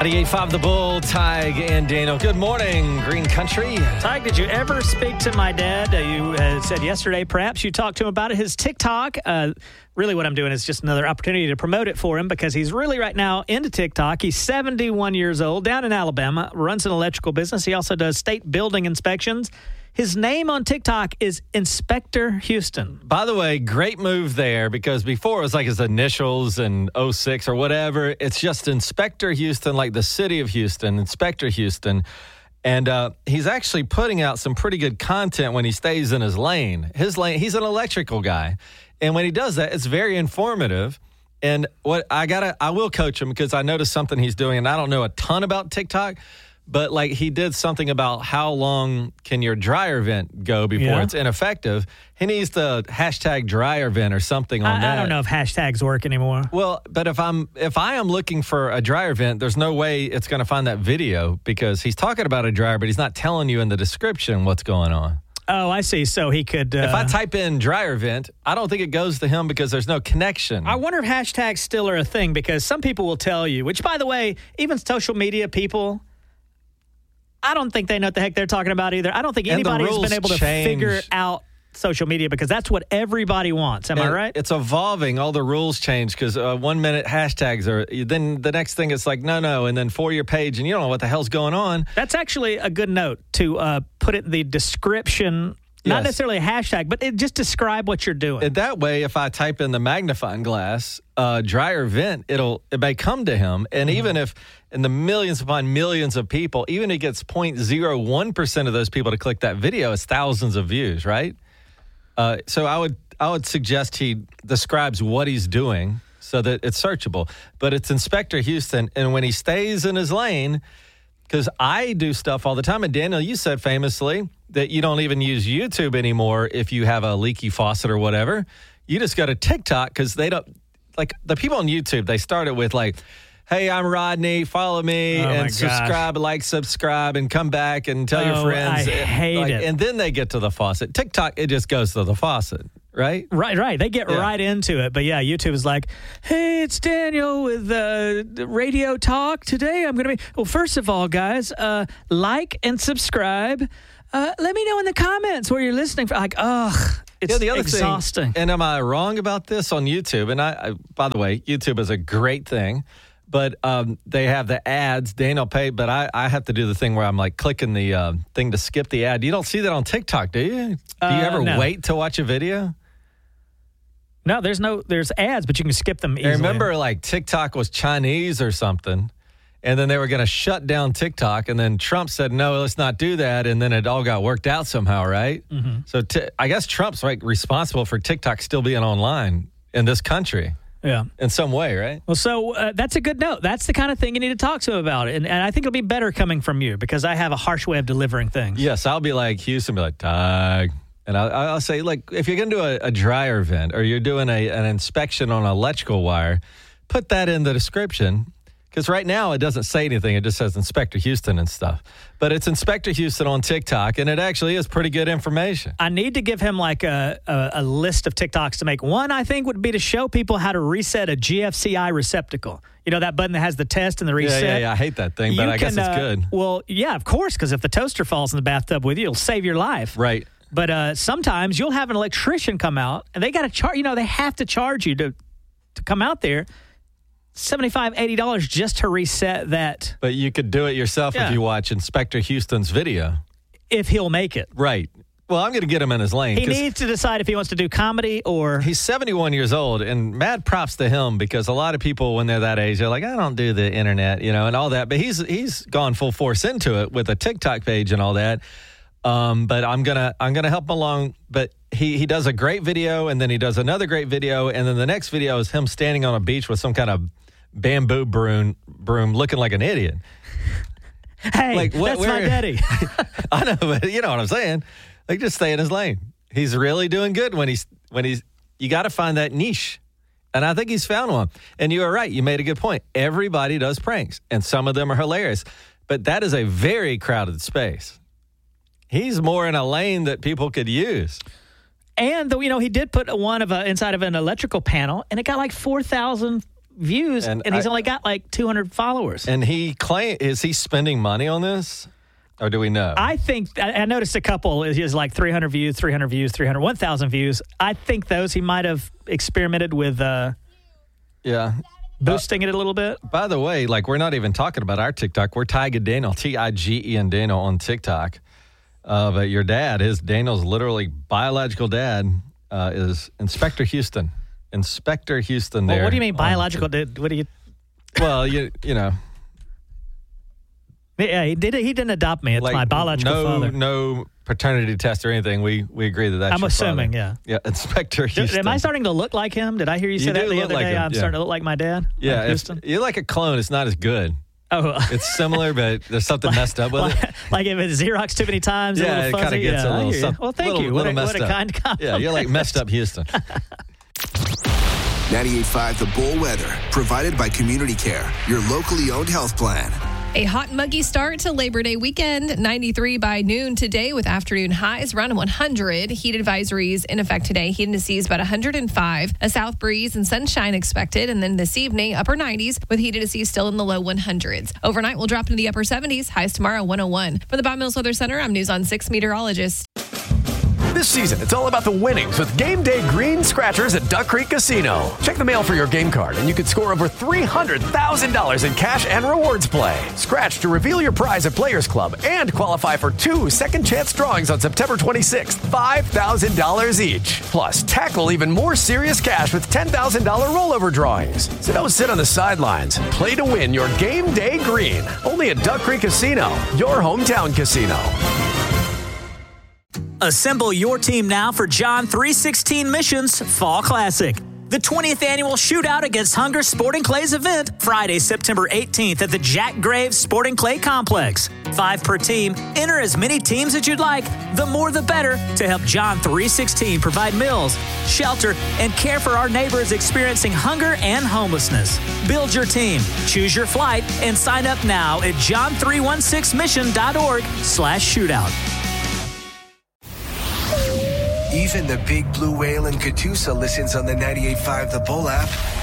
98.5 The Bull, Tig and Daniel. Good morning, Green Country. Tig, did you ever speak to my dad? You said yesterday, perhaps you talked to him about it. His TikTok. Really what I'm doing is just another opportunity to promote it for him because he's really right now into TikTok. He's 71 years old, down in Alabama, runs an electrical business. He also does state building inspections. His name on TikTok is Inspector Houston. By the way, great move there because before it was like his initials and 06 or whatever. It's just Inspector Houston, like the city of Houston, Inspector Houston. And he's actually putting out some pretty good content when he stays in his lane. He's an electrical guy. And when he does that, it's very informative. And what I will coach him because I noticed something he's doing, and I don't know a ton about TikTok. But, like, he did something about how long can your dryer vent go before it's ineffective. He needs to hashtag dryer vent or something on that. I don't know if hashtags work anymore. Well, but if I am looking for a dryer vent, there's no way it's going to find that video because he's talking about a dryer, but he's not telling you in the description what's going on. Oh, I see. So he could... if I type in dryer vent, I don't think it goes to him because there's no connection. I wonder if hashtags still are a thing because some people will tell you, which, by the way, even social media people... I don't think they know what the heck they're talking about either. I don't think anybody has been able to figure out social media because that's what everybody wants. Am I right? It's evolving. All the rules change because 1 minute hashtags are, then the next thing it's like, no, and then for your page, and you don't know what the hell's going on. That's actually a good note to put it in the description. Not necessarily a hashtag, but just describe what you're doing. And that way, if I type in the magnifying glass, dryer vent, it may come to him. And even if in the millions upon millions of people, even if it gets 0.01% of those people to click that video, it's thousands of views, right? So I would suggest he describes what he's doing so that it's searchable. But it's Inspector Houston, and when he stays in his lane, because I do stuff all the time, and Daniel, you said famously that you don't even use YouTube anymore if you have a leaky faucet or whatever. You just go to TikTok because they don't, like the people on YouTube, they started with like, hey, I'm Rodney, follow me and subscribe, subscribe, and come back and tell your friends. I hate it. And then they get to the faucet. TikTok, it just goes to the faucet. Right? Right. They get right into it. But yeah, YouTube is like, hey, it's Daniel with Radio Talk. Today I'm going to be, well, first of all, guys, like and subscribe. Let me know in the comments where you're listening from. Like, it's the other exhausting. Thing, and am I wrong about this on YouTube? And I by the way, YouTube is a great thing. But they have the ads, Daniel paid, but I have to do the thing where I'm like clicking the thing to skip the ad. You don't see that on TikTok, do you? Do you ever wait to watch a video? No, there's ads, but you can skip them easily. I remember like TikTok was Chinese or something, and then they were going to shut down TikTok, and then Trump said, no, let's not do that, and then it all got worked out somehow, right? Mm-hmm. So I guess Trump's responsible for TikTok still being online in this country. Yeah. In some way, right? Well, so that's a good note. That's the kind of thing you need to talk to him about. And I think it'll be better coming from you because I have a harsh way of delivering things. Yes, I'll be like Houston, be like, Tig. And I'll say, like, if you're going to do a dryer vent or you're doing an inspection on an electrical wire, put that in the description. Because right now it doesn't say anything. It just says Inspector Houston and stuff. But it's Inspector Houston on TikTok, and it actually is pretty good information. I need to give him like a list of TikToks to make. One, I think, would be to show people how to reset a GFCI receptacle. You know, that button that has the test and the reset? Yeah, I hate that thing, but I guess it's good. Well, yeah, of course, because if the toaster falls in the bathtub with you, it'll save your life. Right. But sometimes you'll have an electrician come out, and they got to charge. You know, they have to charge you to come out there $75, $80 just to reset that. But you could do it yourself if you watch Inspector Houston's video. If he'll make it. Right. Well, I'm going to get him in his lane. He needs to decide if he wants to do comedy or... He's 71 years old, and mad props to him because a lot of people, when they're that age, they're like, I don't do the internet, and all that. But he's gone full force into it with a TikTok page and all that. But I'm gonna help him along. But he does a great video, and then he does another great video, and then the next video is him standing on a beach with some kind of bamboo broom looking like an idiot. Hey, that's my daddy. I know, but you know what I'm saying. Like, just stay in his lane. He's really doing good when he's. You got to find that niche, and I think he's found one. And you are right. You made a good point. Everybody does pranks, and some of them are hilarious. But that is a very crowded space. He's more in a lane that people could use. And he did put one inside of an electrical panel, and it got like 4,000 views, and he's only got like 200 followers. And is he spending money on this? Or do we know? I think I noticed a couple is like 300 views, 300 views, 300, 1,000 views. I think those he might have experimented with boosting it a little bit. By the way, like we're not even talking about our TikTok. We're Tygen Daniel, Tigen Daniel on TikTok. But your dad, Daniel's literally biological dad, is Inspector Houston. Inspector Houston there. Well, what do you mean biological? What do you... Well, you know... Yeah, he didn't adopt me. It's like my biological father. No paternity test or anything. We agree that's I'm assuming, father. Yeah, Inspector Houston. Am I starting to look like him? Did I hear you say that the other day? I'm starting to look like my dad? Yeah, Houston? You're like a clone. It's not as good. Oh, it's similar, but there's something messed up with it. Like if it's Xerox too many times, a little fuzzy. It kind of gets a little. Well, thank you. What a kind compliment. Yeah, you're like messed up Houston. 98.5 The Bull Weather, provided by Community Care, your locally owned health plan. A hot and muggy start to Labor Day weekend. 93 by noon today with afternoon highs around 100. Heat advisories in effect today. Heat indices about 105. A south breeze and sunshine expected. And then this evening, upper 90s with heat indices still in the low 100s. Overnight, we'll drop into the upper 70s. Highs tomorrow, 101. For the Bob Mills Weather Center, I'm News on 6 meteorologist. This season, it's all about the winnings with Game Day Green Scratchers at Duck Creek Casino. Check the mail for your game card, and you could score over $300,000 in cash and rewards play. Scratch to reveal your prize at Players Club and qualify for 2 second-chance drawings on September 26th, $5,000 each. Plus, tackle even more serious cash with $10,000 rollover drawings. So don't sit on the sidelines. Play to win your Game Day Green. Only at Duck Creek Casino, your hometown casino. Assemble your team now for John 3:16 Missions Fall Classic. The 20th annual shootout against Hunger Sporting Clay's event, Friday, September 18th at the Jack Graves Sporting Clay Complex. 5 per team. Enter as many teams as you'd like. The more the better to help John 3:16 provide meals, shelter, and care for our neighbors experiencing hunger and homelessness. Build your team, choose your flight, and sign up now at john316mission.org/shootout. Even the big blue whale in Catoosa listens on the 98.5 The Bull app.